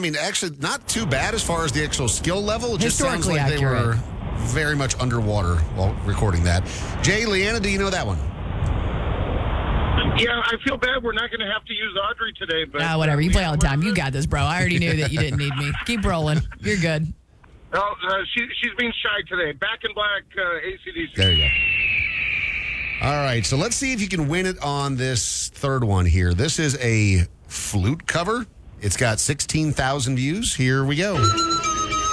mean, actually, not too bad as far as the actual skill level. It just sounds Historically like accurate. they were very much underwater while recording that. Jay, Leanna, do you know that one? Yeah, I feel bad we're not going to have to use Audrey today. But Whatever. You play all the time. You got this, bro. I already knew that you didn't need me. Keep rolling. You're good. Oh, she's being shy today. Back in Black, AC/DC. There you go. All right, so let's see if you can win it on this third one here. This is a flute cover. It's got 16,000 views. Here we go.